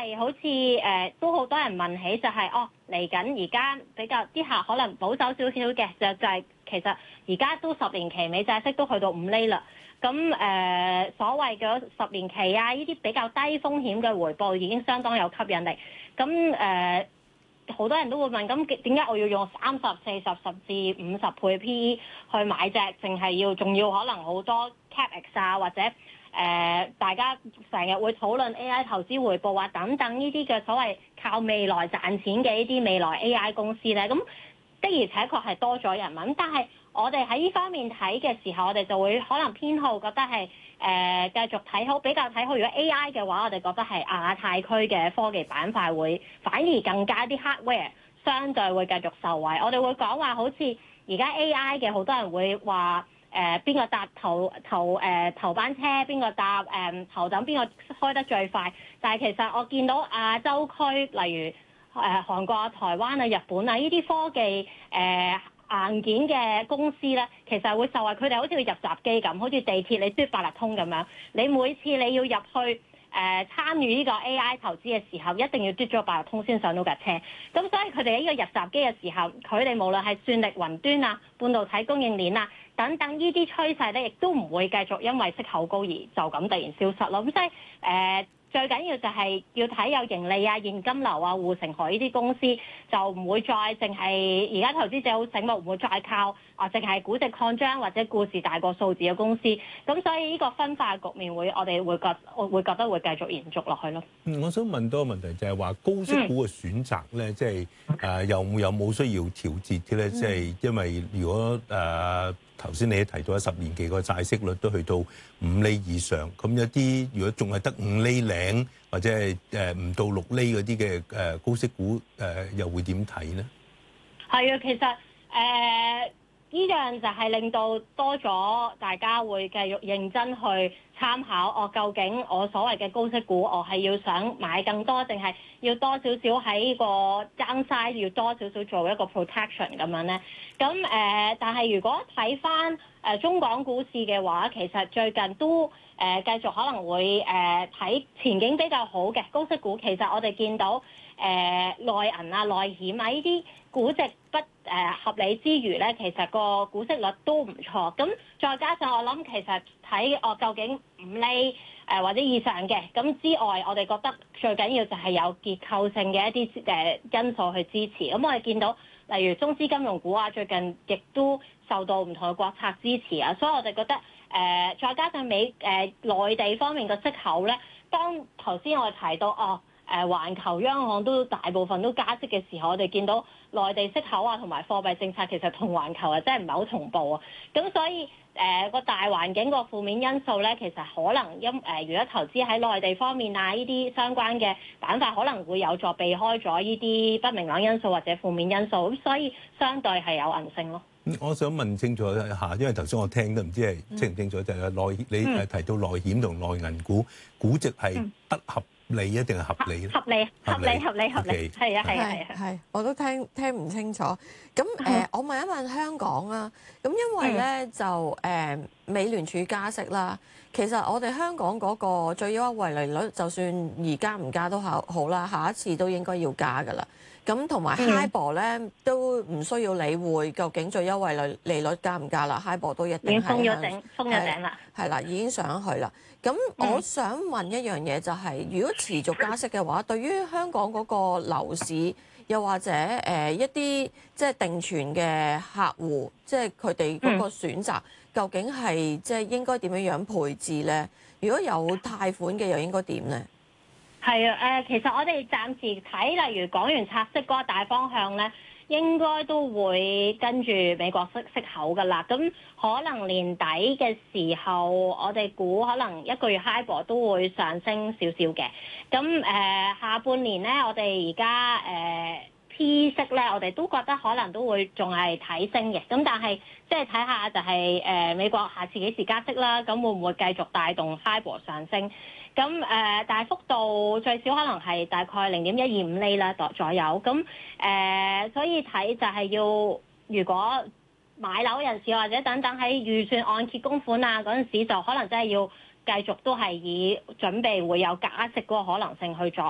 係好似都好多人問起就係、嚟緊而家比較啲客可能保守少少嘅，就係、其實而家都10年期美債息都去到5厘啦。咁所謂嘅10年期啊，呢啲比較低風險嘅回報已經相當有吸引力。咁好多人都會問，咁點解我要用30、40甚至50倍 PE 去買隻，淨係仲要可能好多 CapEx 啊，或者大家成日會討論 AI 投資回報啊等等呢啲嘅所謂靠未來賺錢嘅呢啲未來 AI 公司咧，咁的而且確係多咗人問，但係我哋喺呢方面睇嘅時候，我哋就會可能偏好覺得係繼續睇好，比較睇好。如果 AI 嘅話，我哋覺得係亞太區嘅科技板塊會反而更加啲 hardware 相對會繼續受惠。我哋會講話好似而家 AI 嘅好多人會話邊個搭頭班車，邊個搭頭等，邊個開得最快。但係其實我見到亞洲區，例如韓國、台灣啊、日本啊呢啲科技硬件嘅公司咧，其實會受惠。佢哋好似個入閘機咁，好似地鐵你嘟八達通咁樣。你每次你要入去參與呢個 AI 投資嘅時候，一定要嘟咗八達通先上到架車。咁所以佢哋喺呢個入閘機嘅時候，佢哋無論係算力雲端啊、半導體供應鏈啊等等呢啲趨勢咧，亦都唔會繼續因為息口高而就咁突然消失咯。咁所以最緊要就係要睇有盈利啊、現金流啊、護城河呢啲公司，就唔會再淨係而家投資者好醒目，唔會再靠淨係估值擴張或者故事大過數字嘅公司。咁所以呢個分化局面我哋會覺得會繼續延續落去咯。 我想問多個問題，就係話高息股嘅選擇咧，即係有冇需要調節嘅咧？即係因為如果頭先你提到10年期個債息率都去到5厘以上，咁有啲如果仲係得5厘零或者係唔到6厘嗰啲嘅高息股又會點睇咧？係啊， 其實呢樣就係令到多咗大家會繼續認真去參考，究竟我所謂嘅高息股，我係要想買更多，定係要多少少喺個 downside 要多少少做一個 protection 咁樣咧？咁但係如果睇返中港股市嘅話，其實最近都繼續可能會睇前景比較好嘅高息股。其實我哋見到內銀啊、內險啊呢啲估值不合理之餘咧，其實個股息率都唔錯。咁再加上我諗，其實睇究竟5厘或者以上嘅咁之外，我哋覺得最緊要就係有結構性嘅一啲因素去支持。咁我哋見到例如中資金融股啊，最近亦都受到唔同嘅國策支持啊，所以我哋覺得再加上內地方面嘅息口咧，當頭先我哋提到環球央行都大部分都加息嘅時候，我哋見到內地息口啊同埋貨幣政策其實同環球真係唔係好同步啊。咁所以個大環境個負面因素咧，其實可能如果投資喺內地方面啊，呢啲相關嘅板塊可能會有助避開咗呢啲不明朗因素或者負面因素，咁所以相對係有韌性咯。我想問清楚一下，因為頭先我聽都唔知係清唔清楚，就係你提到內險同內銀股估值係不合理一定係合理咧？合理，係啊， 我都聽唔清楚。咁我問一問香港啊，咁因為咧就美聯儲加息啦，其實我哋香港嗰個最優惠利率，就算而家唔加都好啦，下一次都應該要加㗎啦。咁同埋 HIBOR 咧都唔需要理會究竟最優惠利率加唔加啦 ，HIBOR 都一定係封咗頂啦，係啦，已經上去啦。咁我想問一樣嘢就係，如果持續加息嘅話，對於香港嗰個樓市，又或者一啲即係定存嘅客戶，即係佢哋嗰個選擇，究竟係即係應該點樣配置咧？如果有貸款嘅，又應該點咧？係啊， 其實我哋暫時睇，例如港元拆息嗰個大方向咧，應該都會跟住美國息口㗎啦。咁可能年底嘅時候，我哋估可能一個月 HIBOR 都會上升少少嘅。咁下半年咧，我哋而家P 息咧，我哋都覺得可能都會仲係睇升嘅。咁但係即係睇下就係美國下次幾時加息啦，咁會唔會繼續帶動 HIBOR 上升？咁但係幅度最少可能係大概0.125厘啦左右。咁所以睇就係要，如果買樓人士或者等等喺預算按揭供款啊嗰陣時，就可能真係要繼續都係以準備會有加息嗰個可能性去做